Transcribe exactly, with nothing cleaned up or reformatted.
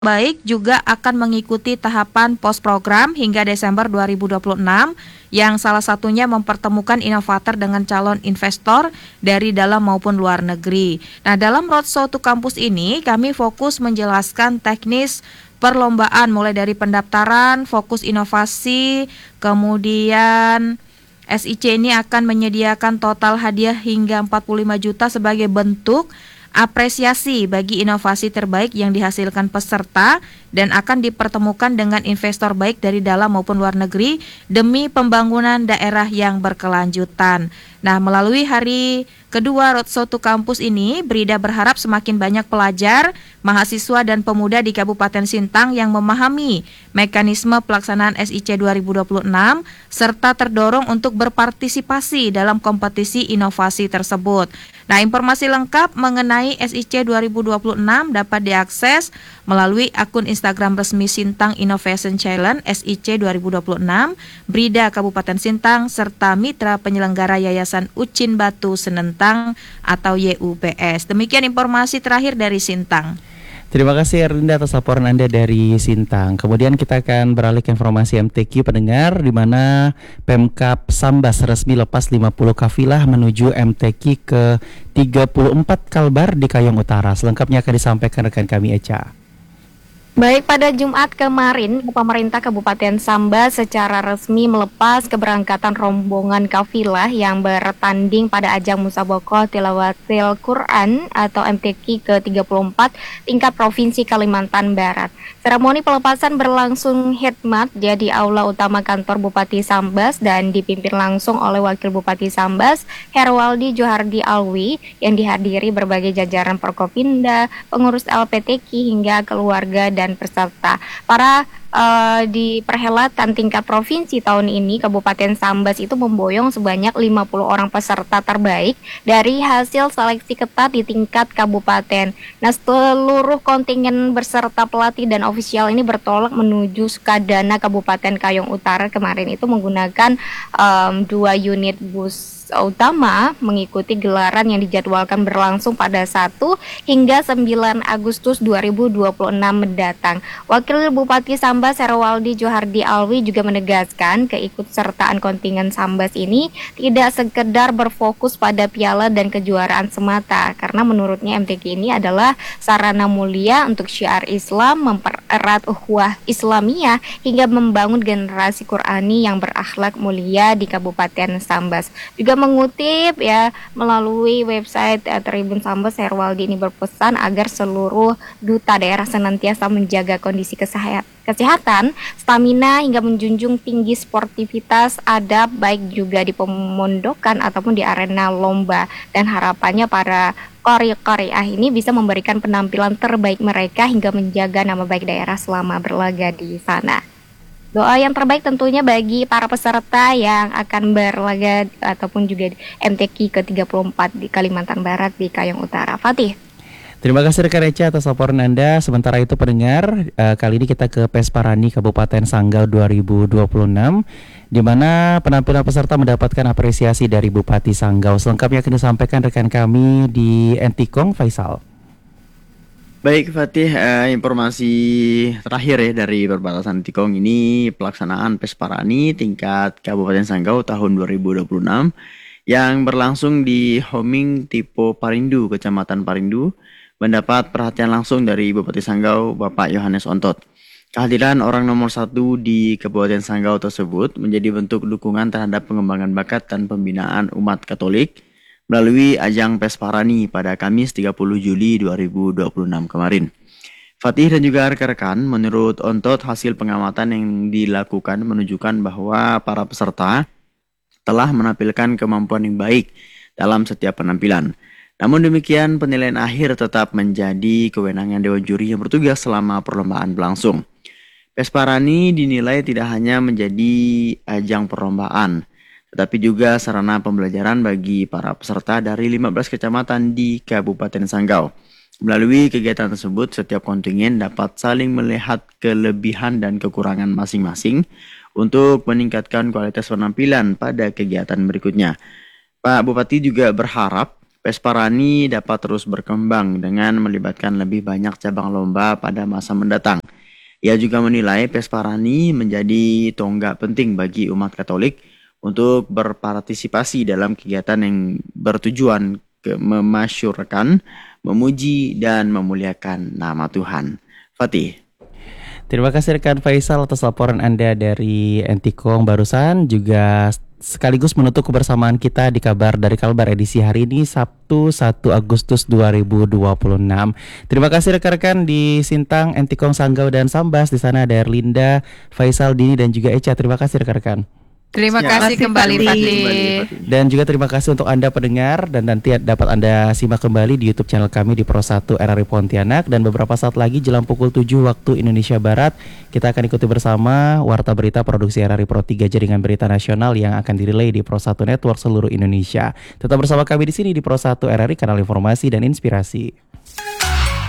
Baik juga akan mengikuti tahapan post program hingga Desember dua ribu dua puluh enam yang salah satunya mempertemukan inovator dengan calon investor dari dalam maupun luar negeri. Nah, dalam Roadshow to Campus ini kami fokus menjelaskan teknis perlombaan mulai dari pendaftaran, fokus inovasi, kemudian S I C ini akan menyediakan total hadiah hingga empat puluh lima juta sebagai bentuk apresiasi bagi inovasi terbaik yang dihasilkan peserta dan akan dipertemukan dengan investor baik dari dalam maupun luar negeri demi pembangunan daerah yang berkelanjutan. Nah, melalui hari kedua Roadshow to Campus ini, Brida berharap semakin banyak pelajar, mahasiswa dan pemuda di Kabupaten Sintang yang memahami mekanisme pelaksanaan S I C dua ribu dua puluh enam serta terdorong untuk berpartisipasi dalam kompetisi inovasi tersebut. Nah, informasi lengkap mengenai S I C dua ribu dua puluh enam dapat diakses melalui akun Instagram resmi Sintang Innovation Challenge S I C dua ribu dua puluh enam, Brida Kabupaten Sintang, serta mitra penyelenggara Yayasan Ucin Batu Senentang atau Y U B S. Demikian informasi terakhir dari Sintang. Terima kasih Erlinda atas laporan Anda dari Sintang. Kemudian kita akan beralih ke informasi M T Q pendengar, di mana Pemkab Sambas resmi lepas lima puluh kafilah menuju M T Q ke tiga puluh empat Kalbar di Kayong Utara. Selengkapnya akan disampaikan rekan kami Eca. Baik, pada Jumat kemarin, pemerintah Kabupaten Sambas secara resmi melepas keberangkatan rombongan kafilah yang bertanding pada ajang Musabakoh Tilawatil Quran atau M T Q ke tiga puluh empat tingkat Provinsi Kalimantan Barat. Seremoni pelepasan berlangsung khidmat di Aula Utama Kantor Bupati Sambas dan dipimpin langsung oleh Wakil Bupati Sambas, Herwaldi Johardi Alwi, yang dihadiri berbagai jajaran Forkopimda, pengurus L P T Q hingga keluarga dan peserta. Para uh, di perhelatan tingkat provinsi tahun ini, Kabupaten Sambas itu memboyong sebanyak lima puluh orang peserta terbaik dari hasil seleksi ketat di tingkat kabupaten. Nah, seluruh kontingen berserta pelatih dan ofisial ini bertolak menuju Sukadana Kabupaten Kayong Utara kemarin itu menggunakan um, dua unit bus utama mengikuti gelaran yang dijadwalkan berlangsung pada satu hingga sembilan Agustus dua ribu dua puluh enam mendatang. Wakil Bupati Sambas Herwaldi Johardi Alwi juga menegaskan keikutsertaan kontingen Sambas ini tidak sekedar berfokus pada piala dan kejuaraan semata, karena menurutnya M T Q ini adalah sarana mulia untuk syiar Islam, mempererat ukhuwah Islamiyah hingga membangun generasi Qurani yang berakhlak mulia di Kabupaten Sambas. Juga mengutip ya melalui website uh, Tribun Sambas, Herwaldi ini berpesan agar seluruh duta daerah senantiasa menjaga kondisi kesehatan, kesehatan, stamina hingga menjunjung tinggi sportivitas, adab baik juga di pemondokan ataupun di arena lomba, dan harapannya para qari-qariah ini bisa memberikan penampilan terbaik mereka hingga menjaga nama baik daerah selama berlaga di sana. Doa yang terbaik tentunya bagi para peserta yang akan berlaga ataupun juga M T Q ke tiga puluh empat di Kalimantan Barat di Kayong Utara. Fatih. Terima kasih rekan Eca atas laporan Anda. Sementara itu pendengar, uh, kali ini kita ke Pesparani Kabupaten Sanggau dua ribu dua puluh enam, di mana penampilan peserta mendapatkan apresiasi dari Bupati Sanggau. Selengkapnya akan disampaikan rekan kami di Entikong, Faisal. Baik Fatih, eh, informasi terakhir ya dari perbatasan Tikong ini, pelaksanaan Pesparani tingkat Kabupaten Sanggau tahun dua ribu dua puluh enam yang berlangsung di Homing Tipo Parindu, Kecamatan Parindu, mendapat perhatian langsung dari Bupati Sanggau, Bapak Yohanes Ontot. Kehadiran orang nomor satu di Kabupaten Sanggau tersebut menjadi bentuk dukungan terhadap pengembangan bakat dan pembinaan umat Katolik melalui ajang Pesparani pada Kamis tiga puluh Juli dua ribu dua puluh enam kemarin. Fatih dan juga rekan-rekan, menurut Ontot, hasil pengamatan yang dilakukan menunjukkan bahwa para peserta telah menampilkan kemampuan yang baik dalam setiap penampilan. Namun demikian, penilaian akhir tetap menjadi kewenangan Dewan Juri yang bertugas selama perlombaan berlangsung. Pesparani dinilai tidak hanya menjadi ajang perlombaan, tetapi juga sarana pembelajaran bagi para peserta dari lima belas kecamatan di Kabupaten Sanggau. Melalui kegiatan tersebut, setiap kontingen dapat saling melihat kelebihan dan kekurangan masing-masing untuk meningkatkan kualitas penampilan pada kegiatan berikutnya. Pak Bupati juga berharap Pesparani dapat terus berkembang dengan melibatkan lebih banyak cabang lomba pada masa mendatang. Ia juga menilai Pesparani menjadi tonggak penting bagi umat Katolik untuk berpartisipasi dalam kegiatan yang bertujuan ke memasyurkan, memuji, dan memuliakan nama Tuhan. Fatih. Terima kasih rekan Faisal atas laporan Anda dari Entikong barusan, juga sekaligus menutup kebersamaan kita di kabar dari Kalbar edisi hari ini Sabtu satu Agustus dua ribu dua puluh enam. Terima kasih rekan-rekan di Sintang, Entikong, Sanggau, dan Sambas. Di sana ada Erlinda, Faisal, Dini, dan juga Echa. Terima kasih rekan-rekan. Terima Ya, kasih kembali Kembali, Fatih. Fatih. Dan juga terima kasih untuk Anda pendengar, dan nanti dapat Anda simak kembali di YouTube channel kami di Pro satu R R I Pontianak. Dan beberapa saat lagi jelang pukul tujuh waktu Indonesia Barat, kita akan ikuti bersama Warta Berita Produksi R R I Pro tiga Jaringan Berita Nasional yang akan direlay di Pro satu Network seluruh Indonesia. Tetap bersama kami di sini di Pro satu R R I, kanal informasi dan inspirasi.